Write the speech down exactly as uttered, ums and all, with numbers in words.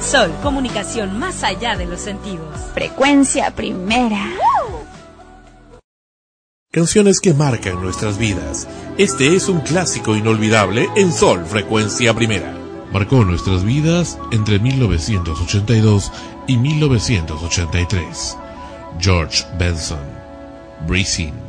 Sol, comunicación más allá de los sentidos. Frecuencia Primera. Canciones que marcan nuestras vidas. Este es un clásico inolvidable en Sol, Frecuencia Primera. Marcó nuestras vidas entre mil novecientos ochenta y dos y mil novecientos ochenta y tres. George Benson, Breathing.